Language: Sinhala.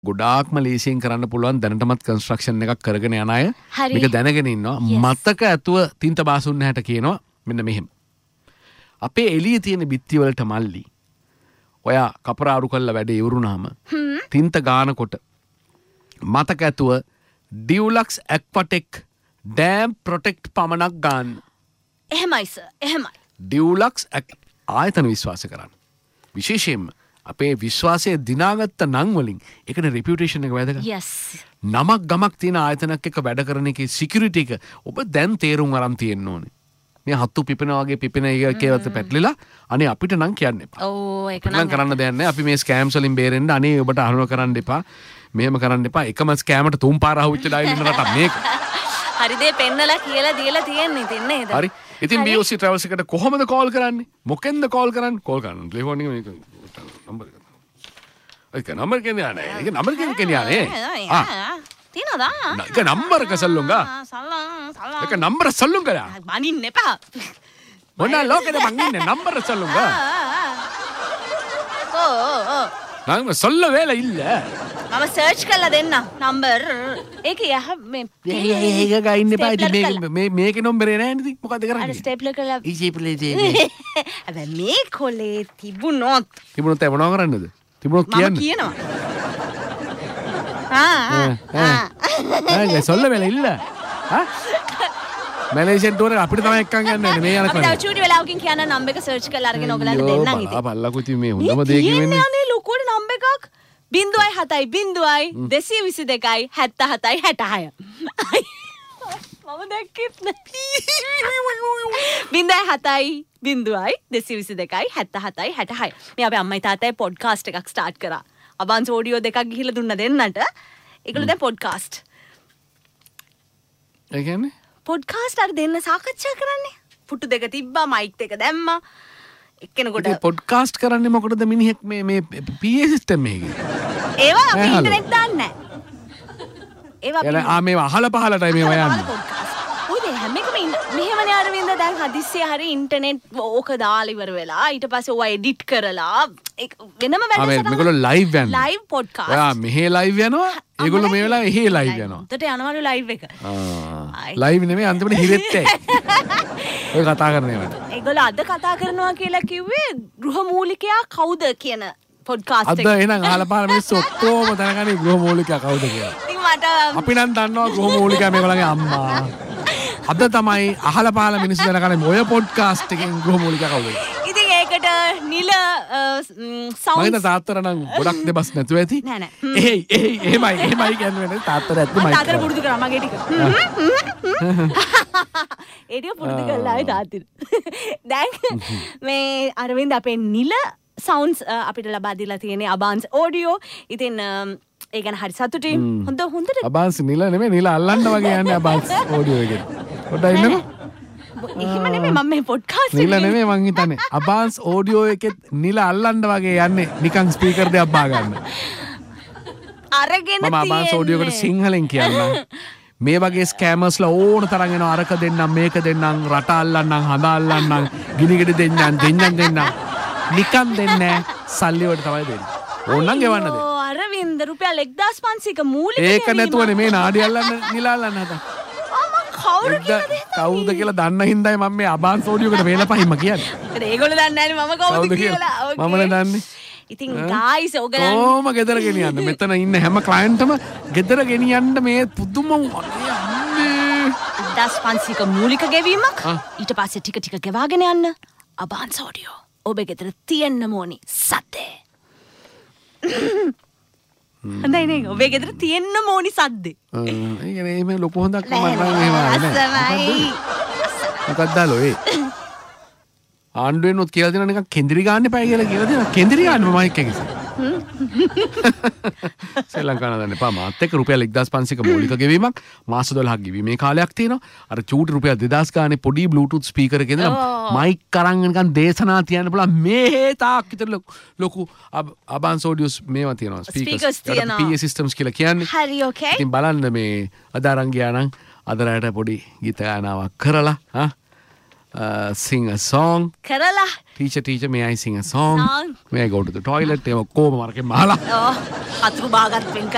ගොඩාක්ම ලීසියෙන් කරන්න පුළුවන් දැනටමත් කන්ස්ට්‍රක්ෂන් එකක් කරගෙන යන අය මේක දැනගෙන ඉන්නවා. මතක ඇතුව තින්ත බාසුන් හැට කියනවා මෙන්න මෙහෙම. අපේ එළියේ තියෙන බිත්ති වලට මල්ලි ඔයා කපරාරු කරලා වැඩේ ඉවරුනාම තින්ත ගානකොට මතක ඇතුව ඩියුලක්ස් ඇක්වටෙක් ඩෑම් ප්‍රොටෙක්ට් පමණක් ගන්න. එහෙමයි සර්. එහෙමයි. ඩියුලක්ස් ආයතන විශ්වාස කරන්න. විශේෂයෙන්ම අපේ විශ්වාසය දිනාගත්ත නම් වලින් ඒකේ රිපියුටේෂන් එක වැදගත්. yes. නමක් ගමක් තියෙන ආයතනයක් එක්ක වැඩ කරන එකේ සිකියුරිටි එක ඔබ දැන් තේරුම් අරන් තියෙන්න ඕනේ. මේ හත්තු පිපෙනා වගේ පිපෙන එකේවත් පැටලිලා අනේ අපිට නම් කියන්න එපා. ඕ ඒක නම් කරන්න දෙයක් නැහැ. අපි මේ ස්කෑම්ස් වලින් බේරෙන්න අනේ ඔබට අහුව කරන්න එපා. මෙහෙම කරන්න එපා. එකම ස්කෑමට තුන් පාර අහුවෙච්ච ඩයල් ඉන්න රට මේක. හරි දේ පෙන්නලා කියලා දීලා තියෙන්නේ ඉතින් නේද? හරි. ඉතින් BOC Travels එකට කොහොමද කෝල් කරන්නේ? මොකෙන්ද කෝල් කරන්නේ? කෝල් කරන්න. ටෙලිෆෝන් එක මේක නම්බර් එක. ඒක නම්බර් කියන්නේ නැහැ. ඒක නම්බර් කියන්නේ නැහැ. තියනද? ඒක නම්බර් එක සල්ලුංගා. ඒක නම්බර සල්ලුංගා. බනින්න එපා. මොන ලෝකෙද මං ඉන්නේ නම්බර සල්ලුංගා. ඕ නං සල්ල වේල ඉල්ල. මම සර්ච් කරලා දෙන්න නම්බර්. ඒක යහ මේ ඒක ගයින්න එපා. ඉතින් මේකේ නම්බරේ නැහැ නේද? මොකද කරන්නේ? අර ස්ටේප්ලර් කරලා ඊ ස්ටේප්ලර් දෙන්නේ. හැබැයි මේ කොලේ තිබුණොත් මොනව කරන්නද? තිබුණොත් කියන්න. මම කියනවා. සොල්ල වෙලා ඉල්ල. මැලේසියන් ටුවර් එක අපිට තමයි එක්කන් ගන්න ඕනේ මේ යනකොට. අපි චූටි වෙලාවකින් කියන්න නම්බර් එක සර්ච් කරලා අරගෙන ඔයගලන්ට දෙන්නම් ඉතින්. බලලා කුති මේ හොඳම දේ කිව්වෙන්නේ. අනේ ලොකුවට නම්බර් එකක් 0.7 222 77 66. මම දැක්කෙත් නෑ. 0.7 222 77 66. මේ අපේ අම්මයි තාත්තයි පොඩ්කාස්ට් එකක් ස්ටාර්ට් කරා. අබාන්ස් ඔඩියෝ දෙකක් ගිහිල්ලා දුන්න දෙන්නට. ඒගොල්ලෝ දැන් පොඩ්කාස්ට්. ඒ කියන්නේ පොඩ්කාස්ට් අර දෙන්න සාකච්ඡා කරන්නේ. පුටු දෙක තිබ්බා මයික් එක දැම්මා. එක්කෙනෙකුට පොඩ්කාස්ට් කරන්නේ මොකටද මිනිහෙක් මේ PA සිස්ටම් එකේ. ඒවා අපි ඉන්ටර්නෙට් දාන්නේ නැහැ. ඒවා මේ අහල පහලටයි මේවා යන්නේ. ඔය හැම එකම මෙහෙමනේ අරවින්ද දැන් හදිස්සිය හරි ඉන්ටර්නෙට් ඕක දාලා ඉවර වෙලා ඊට පස්සේ ඕවා එඩිට් කරලා වෙනම වැඩසටහන මේගොල්ලෝ ලයිව් යනවා. Live podcast. ඔයා මෙහෙ ලයිව් යනවා. ඒගොල්ලෝ මේ වෙලාවේ එහෙ ලයිව් යනවා. උඩට යනවලු ලයිව් එක. ලයිව් නෙමෙයි අන්තිමට හිරෙත් ඇයි. ඔය කතා කරන්නේ මට. ඒගොල්ලෝ අද කතා කරනවා කියලා කිව්වේ ගෘහමූලිකයා කවුද කියන පොඩ්කාස්ට් එක. අද එහෙනම් අහලා පහල මිනිස්සු ඔක්කොම දැනගන්නේ ගෘහමූලිකයා කවුද කියලා. ඉතින් මට අපි නම් දන්නවා ගෘහමූලිකයා මේගොල්ලන්ගේ අම්මා. අද තමයි අහලා පහල මිනිස්සු දැනගන්නේ ඔය පොඩ්කාස්ට් එකෙන් ගෘහමූලිකයා කවුද. ඉතින් ඒකට නිල සවුන්ඩ් මම තාත්තර නම් ගොඩක් දෙබස් නැතුව ඇති. නෑ නෑ. එහෙමයි කියන්නේ තාත්තර ඇත්ත මයි. තාත්තර පුරුදු කරා මගේ ටික. ඒ ටික පුරුදු කරලා ආයි තාත්තර. දැන් මේ අරවින්ද අපේ නිල සවුන්ඩ්ස් අපිට ලබා දීලා තියෙන්නේ අබාන්ස් ඔඩියෝ. ඉතින් ඒ ගැන හරි සතුටින් හොඳට අබාන්ස් නිල නෙමෙයි නිල අල්ලන්න වගේ යන්නේ අබාන්ස් ඔඩියෝ එකේ. පොඩ්ඩක් ඉන්නකෝ. එහෙම නෙමෙයි මම මේ පොඩ්කාස්ට් නිල නෙමෙයි මං හිතන්නේ අබාන්ස් ඔඩියෝ එකෙත් නිල අල්ලන්න වගේ යන්නේ නිකන් ස්පීකර් දෙයක් බා ගන්න. අරගෙන මම අබාන්ස් ඔඩියෝ එකට සිංහලෙන් කියන්නම්. මේ වගේ ස්කෑමර්ස්ලා ඕන තරම් එනවා අරක දෙන්නම් මේක දෙන්නම් රට අල්ලන්නම් හඳ අල්ලන්නම් ගිනිගෙඩි දෙන්නම් දෙන්නම් නිකන් දෙන්නේ සල්ලි වලට තමයි දෙන්නේ. ඕනනම් ගෙවන්න දෙන්න. අරවින්ද රුපියල් 1500ක මූලික ඒක නැතුවනේ මේ නාඩි අල්ලන්න නිල අල්ලන්න හදා. කවුද කියලා දන්න හින්දායි මම මේ අබාන්ස් ඔඩියෝ එකට වේල පහින්ම කියන්නේ. ඒගොල්ලෝ දන්නේ නැහැ මම කවුද කියලා. මමනේ දන්නේ. ඉතින් ගායිස් ඔයගලන් කොහොම ගෙදර ගෙනියන්න මෙතන ඉන්න හැම ක්ලයන්ට්ම ගෙදර ගෙනියන්න මේ පුදුම අම්මේ 1500ක මූලික ගෙවීමක් ඊට පස්සේ ටික ගෙවාගෙන යන්න අබාන්ස් ඔඩියෝ ඔබේ ගෙදර තියෙන්න ඕනි සද්දේ. හොඳයි නේ ඔබේ ගෙදර තියෙන්න ඕනි සද්දේ. ඒ කියන්නේ මේ ලොකු හොඳක් මම නෑ. මොකක්ද දාලෝ ආණ්ඩුවෙන්වත් කියලා දෙනවා නිකන් කෙන්දිරි ගන්න එපා කියලා දෙනවා. කෙන්දිරි ගන්න මයික් එකේ. ශ්‍රී ලංකාව දන්නේ පා මාත් එක්ක රුපියල් 1500ක මූලික ගෙවීමක් මාස 12ක් ගෙවීමේ කාලයක් තියෙනවා. අර චූටි රුපියල් 2000 ගානේ පොඩි බ්ලූටූත් ස්පීකර් එකේ ඉඳලා මයික් කරන් නිකන් දේශනා තියන්න පුළුවන්. මේ තාක් විතර ලොකු අබාන්ස් ඔඩියෝස් මේවා තියෙනවා. ස්පීකර්ස් තියෙනවා. PA සිස්ටම්ස් කියලා කියන්නේ. හරි ඕකේ. ඉතින් බලන්න මේ අද අරන් ගියා නම් අද රාට පොඩි ගීත ගානාවක් කරලා sing a song. Kerala. Teacher, may I sing a song? May I go to the toilet? They were cold, Marke Mala. Oh, Atru Bagat